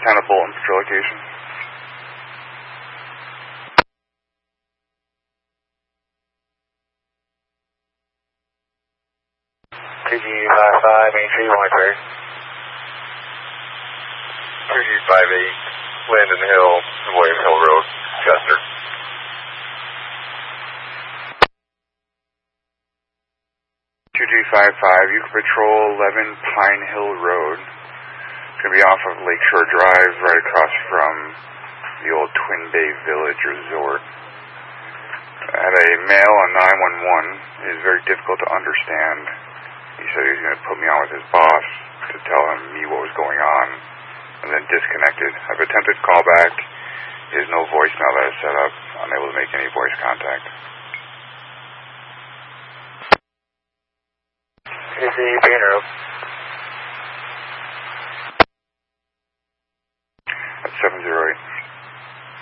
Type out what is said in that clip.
Hannah Bolton, patrol location. TG55, Main Street, Whiteberry. 2G58, Landon Hill, William Hill Road, Chester. 2G55, you can patrol 11 Pine Hill Road. It's going to be off of Lakeshore Drive, right across from the old Twin Bay Village Resort. I had a male on 911. It is very difficult to understand. He said he was going to put me on with his boss to tell me what was going on, and then disconnected. I've attempted to call back. There's no voicemail that is set up. I'm unable to make any voice contact. TG Pino. That's 708.